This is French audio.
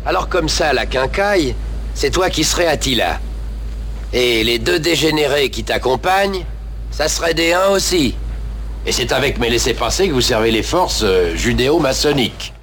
Alors comme ça, la quincaille, c'est toi qui serais Attila. Et les deux dégénérés qui t'accompagnent, ça serait des Huns aussi. Et c'est avec mes laissez-passer que vous servez les forces judéo-maçonniques.